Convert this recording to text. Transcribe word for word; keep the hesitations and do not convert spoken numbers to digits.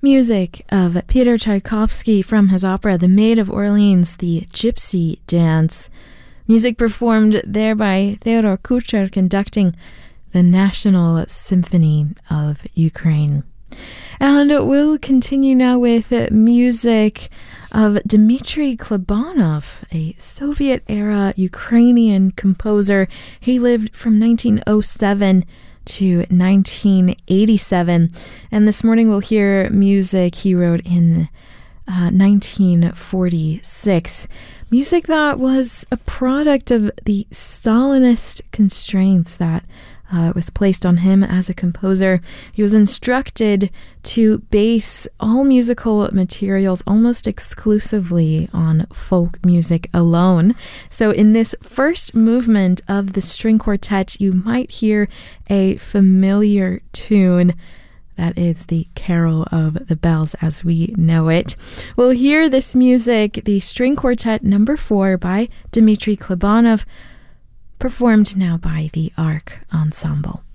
Music of Peter Tchaikovsky from his opera The Maid of Orleans, The Gypsy Dance. Music performed there by Theodor Kucher conducting the National Symphony of Ukraine. And we'll continue now with music of Dmitry Klebanov, a Soviet-era Ukrainian composer. He lived from nineteen oh seven to nineteen eighty-seven, and this morning we'll hear music he wrote in uh, nineteen forty-six. Music that was a product of the Stalinist constraints that Uh, was placed on him as a composer. He was instructed to base all musical materials almost exclusively on folk music alone. So in this first movement of the string quartet, you might hear a familiar tune. That is the Carol of the Bells as we know it. We'll hear this music, the string quartet number four by Dmitry Klebanov, performed now by the Arc Ensemble.